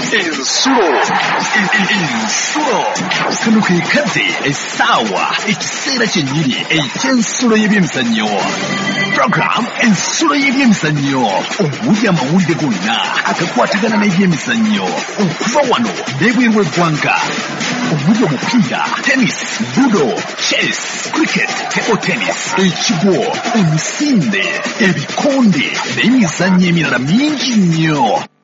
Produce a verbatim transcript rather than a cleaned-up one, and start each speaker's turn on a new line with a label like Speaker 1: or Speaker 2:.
Speaker 1: Insulo. Insulo. Kano ke kati esawa ekiseera kyennyini eky'ensulo y'ebyemizannyo. Program ensulo y'ebyemizannyo omuli amawulire gonna agakwatagana n'ebyemizannyo okuva wano n'ebweru w'eggwanga omuli omupiira, tennis, ludo, chess, cricket, table tennis, ekigwo, emisinde, ebikonde n'emizannyo emirala mingi nnyo.